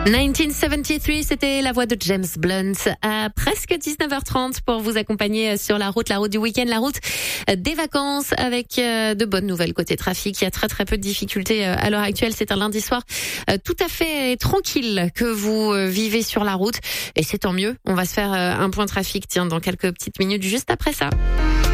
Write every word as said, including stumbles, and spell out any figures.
dix-neuf cent soixante-treize, c'était la voix de James Blunt à presque dix-neuf heures trente pour vous accompagner sur la route, la route du week-end, la route des vacances avec de bonnes nouvelles côté trafic. Il y a très très peu de difficultés à l'heure actuelle. C'est un lundi soir tout à fait tranquille que vous vivez sur la route et c'est tant mieux. On va se faire un point trafic, tiens, dans quelques petites minutes juste après ça.